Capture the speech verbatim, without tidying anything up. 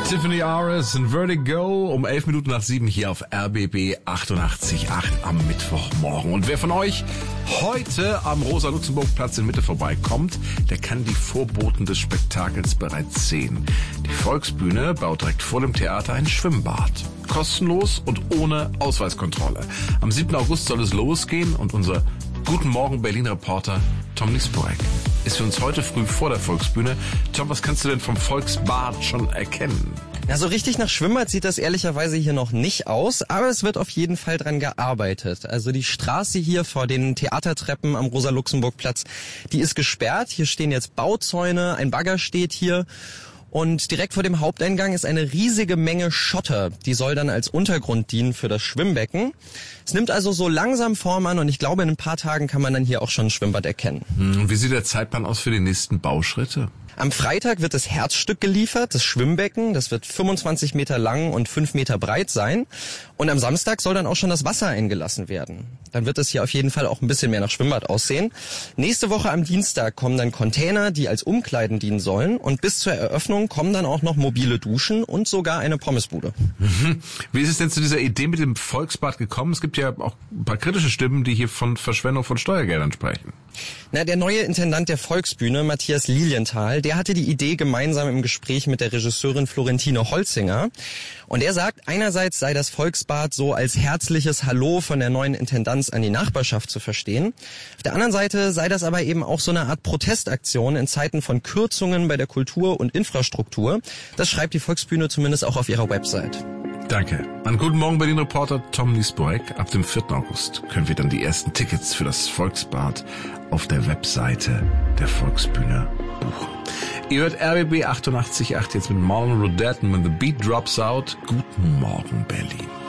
Tiffany Aris und Vertigo um elf Minuten nach sieben hier auf R B B achtundachtzig Komma acht am Mittwochmorgen. Und wer von euch heute am Rosa-Luxemburg-Platz in Mitte vorbeikommt, der kann die Vorboten des Spektakels bereits sehen. Die Volksbühne baut direkt vor dem Theater ein Schwimmbad. Kostenlos und ohne Ausweiskontrolle. Am siebten August soll es losgehen und unser Guten Morgen Berlin-Reporter Tom Niesborek ist für uns heute früh vor der Volksbühne. Tom, was kannst du denn vom Volksbad schon erkennen? Ja, so richtig nach Schwimmbad sieht das ehrlicherweise hier noch nicht aus, aber es wird auf jeden Fall dran gearbeitet. Also die Straße hier vor den Theatertreppen am Rosa-Luxemburg-Platz, die ist gesperrt. Hier stehen jetzt Bauzäune, ein Bagger steht hier. Und direkt vor dem Haupteingang ist eine riesige Menge Schotter. Die soll dann als Untergrund dienen für das Schwimmbecken. Es nimmt also so langsam Form an und ich glaube, in ein paar Tagen kann man dann hier auch schon ein Schwimmbad erkennen. Wie sieht der Zeitplan aus für die nächsten Bauschritte? Am Freitag wird das Herzstück geliefert, das Schwimmbecken. Das wird fünfundzwanzig Meter lang und fünf Meter breit sein. Und am Samstag soll dann auch schon das Wasser eingelassen werden. Dann wird es hier auf jeden Fall auch ein bisschen mehr nach Schwimmbad aussehen. Nächste Woche am Dienstag kommen dann Container, die als Umkleiden dienen sollen. Und bis zur Eröffnung kommen dann auch noch mobile Duschen und sogar eine Pommesbude. Mhm. Wie ist es denn zu dieser Idee mit dem Volksbad gekommen? Es gibt ja auch ein paar kritische Stimmen, die hier von Verschwendung von Steuergeldern sprechen. Na, der neue Intendant der Volksbühne, Matthias Lilienthal, der hatte die Idee gemeinsam im Gespräch mit der Regisseurin Florentine Holzinger. Und er sagt, einerseits sei das Volksbad so als herzliches Hallo von der neuen Intendanz an die Nachbarschaft zu verstehen. Auf der anderen Seite sei das aber eben auch so eine Art Protestaktion in Zeiten von Kürzungen bei der Kultur und Infrastruktur. Das schreibt die Volksbühne zumindest auch auf ihrer Website. Danke. An Guten Morgen Berlin-Reporter Tom Niesborek. Ab dem vierten August können wir dann die ersten Tickets für das Volksbad auf der Webseite der Volksbühne buchen. Ihr hört R B B achtundachtzig Komma acht jetzt mit Marlon Rodette und When the Beat Drops Out. Guten Morgen Berlin.